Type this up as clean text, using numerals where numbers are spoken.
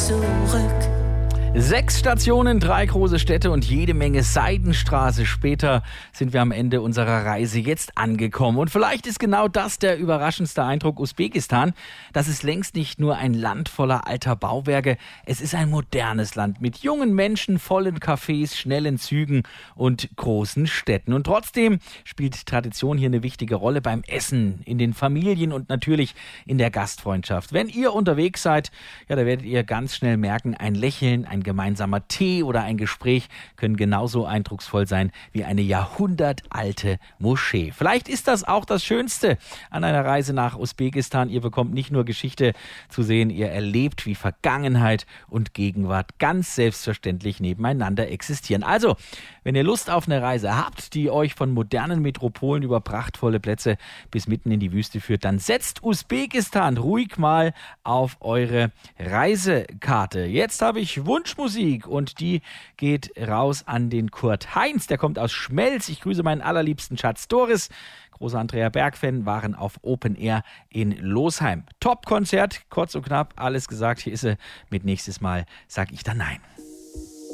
zurück. 6 Stationen, 3 große Städte und jede Menge Seidenstraße. Später sind wir am Ende unserer Reise jetzt angekommen. Und vielleicht ist genau das der überraschendste Eindruck Usbekistan. Das ist längst nicht nur ein Land voller alter Bauwerke. Es ist ein modernes Land mit jungen Menschen, vollen Cafés, schnellen Zügen und großen Städten. Und trotzdem spielt Tradition hier eine wichtige Rolle beim Essen, in den Familien und natürlich in der Gastfreundschaft. Wenn ihr unterwegs seid, ja, da werdet ihr ganz schnell merken, ein Lächeln, ein gemeinsamer Tee oder ein Gespräch können genauso eindrucksvoll sein wie eine jahrhundertalte Moschee. Vielleicht ist das auch das Schönste an einer Reise nach Usbekistan. Ihr bekommt nicht nur Geschichte zu sehen, ihr erlebt, wie Vergangenheit und Gegenwart ganz selbstverständlich nebeneinander existieren. Also, wenn ihr Lust auf eine Reise habt, die euch von modernen Metropolen über prachtvolle Plätze bis mitten in die Wüste führt, dann setzt Usbekistan ruhig mal auf eure Reisekarte. Jetzt habe ich Wunschmusik und die geht raus an den Kurt Heinz. Der kommt aus Schmelz. Ich grüße meinen allerliebsten Schatz Doris. Großer Andrea Berg-Fan, waren auf Open Air in Losheim. Top-Konzert, kurz und knapp, alles gesagt. Hier ist sie mit nächstes Mal, sag ich dann nein.